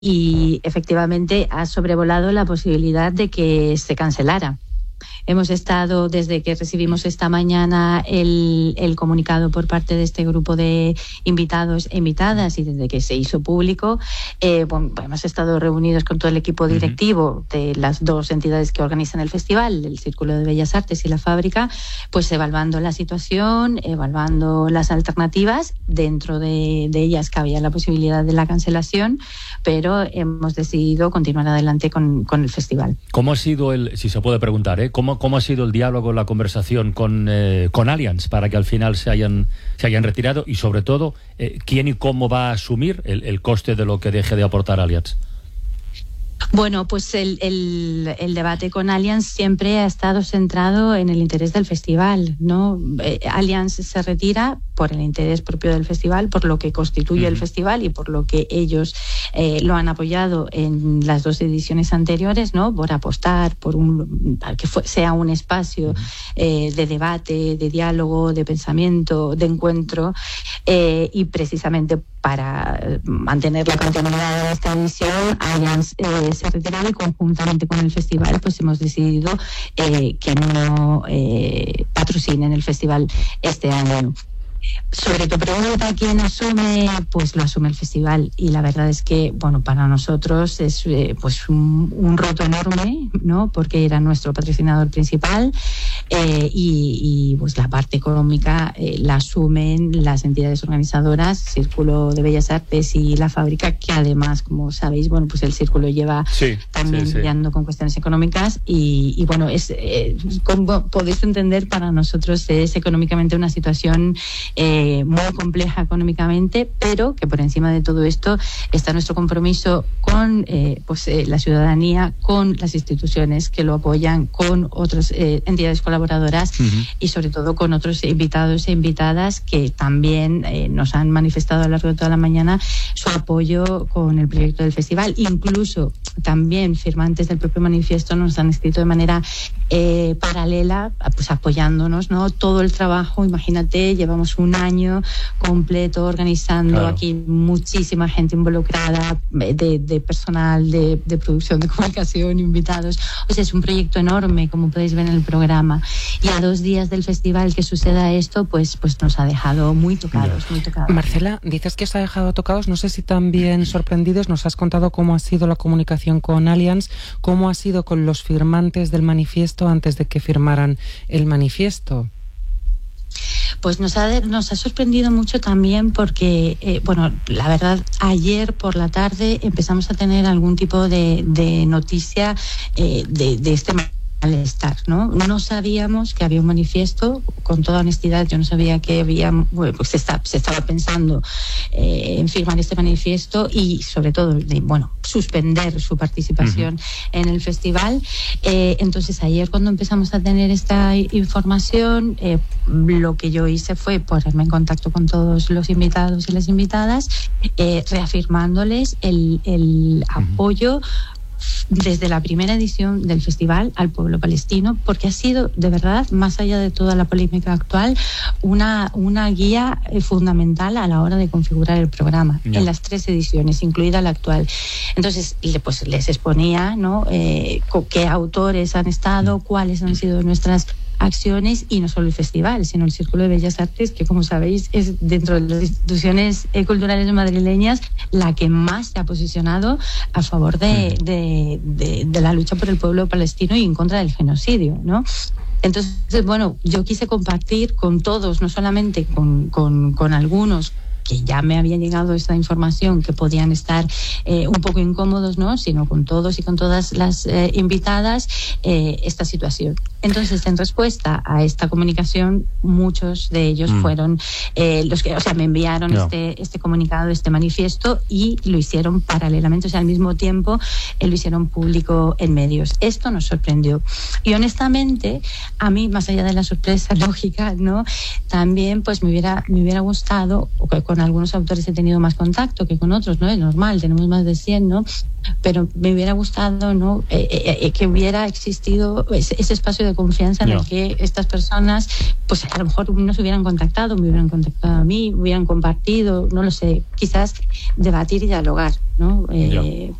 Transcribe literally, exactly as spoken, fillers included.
y efectivamente ha sobrevolado la posibilidad de que se cancelara. Hemos estado, desde que recibimos esta mañana el, el comunicado por parte de este grupo de invitados e invitadas y desde que se hizo público, eh, bueno, hemos estado reunidos con todo el equipo directivo de las dos entidades que organizan el festival, el Círculo de Bellas Artes y la Fábrica, pues evaluando la situación, evaluando las alternativas. Dentro de, de ellas cabía la posibilidad de la cancelación, pero hemos decidido continuar adelante con, con el festival. ¿Cómo ha sido el, si se puede preguntar, eh, cómo ¿Cómo ha sido el diálogo, la conversación con, eh, con Allianz para que al final se hayan, se hayan retirado? Y sobre todo, eh, ¿quién y cómo va a asumir el, el coste de lo que deje de aportar Allianz? Bueno, pues el, el, el debate con Allianz siempre ha estado centrado en el interés del festival, ¿no? Eh, Allianz se retira por el interés propio del festival, por lo que constituye uh-huh. el festival y por lo que ellos eh, lo han apoyado en las dos ediciones anteriores, ¿no? Por apostar por un que fue, sea un espacio uh-huh. eh, de debate, de diálogo, de pensamiento, de encuentro, eh, y precisamente para mantener la continuidad de esta edición, Allianz eh, se ha retirado y conjuntamente con el festival pues hemos decidido eh, que no eh, patrocinen el festival este año. Sobre tu pregunta, ¿quién asume? Pues lo asume el festival, y la verdad es que, bueno, para nosotros es eh, pues un, un reto enorme, ¿no? Porque era nuestro patrocinador principal, eh, y, y pues la parte económica eh, la asumen las entidades organizadoras, Círculo de Bellas Artes y la Fábrica, que además, como sabéis, bueno, pues el Círculo lleva sí, también sí, sí. lidiando con cuestiones económicas y, y bueno, es eh, como podéis entender, para nosotros es económicamente una situación Eh, muy compleja económicamente, pero que por encima de todo esto está nuestro compromiso con eh, pues eh, la ciudadanía, con las instituciones que lo apoyan, con otras eh, entidades colaboradoras uh-huh. y sobre todo con otros invitados e invitadas que también eh, nos han manifestado a lo largo de toda la mañana su apoyo con el proyecto del festival. Incluso también firmantes del propio manifiesto nos han escrito de manera eh, paralela, pues apoyándonos, ¿no? Todo el trabajo, imagínate, llevamos un año completo organizando, claro. Aquí muchísima gente involucrada, de, de personal, de, de producción, de comunicación, invitados. O sea, es un proyecto enorme, como podéis ver en el programa. Y a dos días del festival que suceda esto, pues, pues nos ha dejado muy tocados, muy tocados. Marcela, dices que os ha dejado tocados, no sé si también sorprendidos. Nos has contado cómo ha sido la comunicación con Allianz, cómo ha sido con los firmantes del manifiesto antes de que firmaran el manifiesto. Pues nos ha, nos ha sorprendido mucho también porque, eh, bueno, la verdad, ayer por la tarde empezamos a tener algún tipo de, de noticia eh, de, de este malestar, ¿no? No sabíamos que había un manifiesto, con toda honestidad, yo no sabía que había, bueno, pues se, está, se estaba pensando eh, en firmar este manifiesto y sobre todo, de, bueno, suspender su participación uh-huh. en el festival. Eh, entonces ayer cuando empezamos a tener esta información, eh, lo que yo hice fue ponerme en contacto con todos los invitados y las invitadas, eh, reafirmándoles el, el uh-huh. apoyo desde la primera edición del festival al pueblo palestino, porque ha sido, de verdad, más allá de toda la polémica actual, una, una guía fundamental a la hora de configurar el programa, yeah. en las tres ediciones, incluida la actual. Entonces, pues les exponía, ¿no? Eh, qué autores han estado, cuáles han sido nuestras acciones, y no solo el festival, sino el Círculo de Bellas Artes, que como sabéis es dentro de las instituciones culturales madrileñas la que más se ha posicionado a favor de, de, de, de la lucha por el pueblo palestino y en contra del genocidio, ¿no? Entonces, bueno, yo quise compartir con todos, no solamente con, con, con algunos que ya me había llegado esta información, que podían estar eh, un poco incómodos, ¿no? Sino con todos y con todas las eh, invitadas, eh, esta situación. Entonces, en respuesta a esta comunicación, muchos de ellos mm. fueron eh, los que, o sea, me enviaron no. este, este comunicado, este manifiesto, y lo hicieron paralelamente, o sea, al mismo tiempo eh, lo hicieron público en medios. Esto nos sorprendió. Y honestamente, a mí, más allá de la sorpresa lógica, ¿no? También, pues, me hubiera, me hubiera gustado, o con algunos autores he tenido más contacto que con otros, ¿no? Es normal, tenemos más de cien, ¿no? Pero me hubiera gustado, ¿no? Eh, eh, que hubiera existido ese, ese espacio de confianza en no. el que estas personas, pues a lo mejor no se hubieran contactado, me hubieran contactado a mí, hubieran compartido, no lo sé, quizás debatir y dialogar, ¿no? Eh,